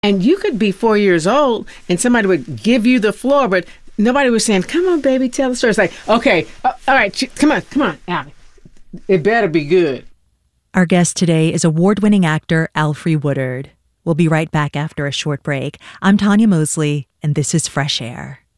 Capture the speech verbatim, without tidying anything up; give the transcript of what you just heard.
And you could be four years old and somebody would give you the floor, but nobody was saying, come on, baby, tell the story. It's like, okay, uh, all right, ch- come on, come on, Abby. It better be good. Our guest today is award-winning actor Alfre Woodard. We'll be right back after a short break. I'm Tanya Mosley, and this is Fresh Air.